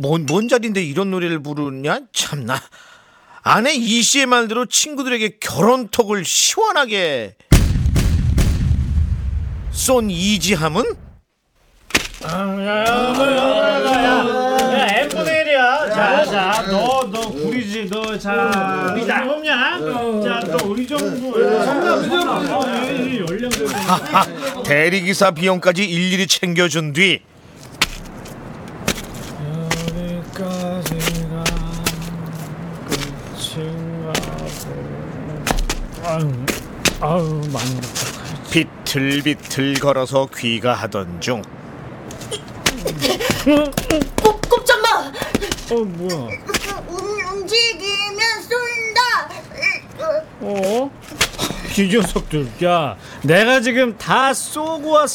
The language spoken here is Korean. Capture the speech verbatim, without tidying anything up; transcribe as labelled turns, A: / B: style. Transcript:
A: 뭔, 뭔 자리인데 이런 노래를 부르냐? 참나. 아내 이씨의 말대로 친구들에게 결혼톡을 시원하게 쏜 이지함은?
B: 야, 엠분의 일이야. 자, 자, 너, 너 구리지, 너, 자, 우리 나없냐? 자, 너 우리 정부. 연령대로.
A: 대리기사 비용까지 일일이 챙겨준 뒤
B: 여기까지가 끝인가. 아유, 아유, 많이
A: 비틀비틀 걸어서 귀가하던 중
C: 꼼, 꼼짝마!
B: 어, 뭐야?
C: 움직이면 쏜다!
B: 어? 이 녀석들, 야, 내가 지금 다 쏘고 왔어.